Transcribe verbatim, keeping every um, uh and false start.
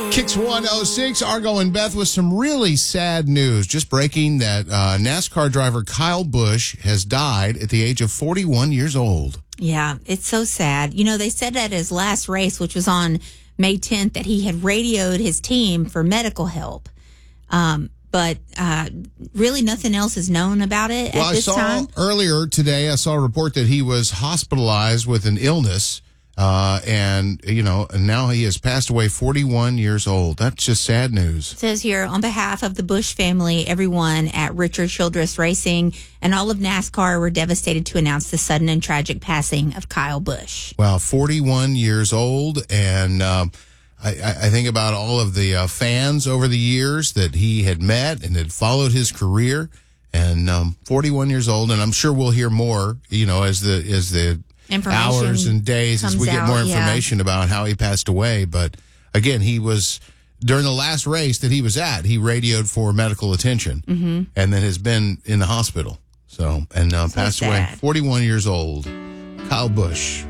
Kicks one oh six, Argo and Beth with some really sad news. Just breaking that uh, NASCAR driver Kyle Busch has died at the age of forty-one years old. Yeah, it's so sad. You know, they said at his last race, which was on May tenth, that he had radioed his team for medical help. Um, but uh, really nothing else is known about it well, at this I saw time. Earlier today, I saw a report that he was hospitalized with an illness. Uh, and, you know, and now he has passed away, forty-one years old. That's just sad news. It says here, on behalf of the Busch family, everyone at Richard Childress Racing, and all of NASCAR were devastated to announce the sudden and tragic passing of Kyle Busch. Wow, forty-one years old. And um, I, I think about all of the uh, fans over the years that he had met and had followed his career. And um, forty-one years old. And I'm sure we'll hear more, you know, as the as the hours and days as we get more information yeah. about how he passed away. But again, he was during the last race that he was at, he radioed for medical attention mm-hmm. and then has been in the hospital. So, and uh, so passed sad. away, forty-one years old, Kyle Busch.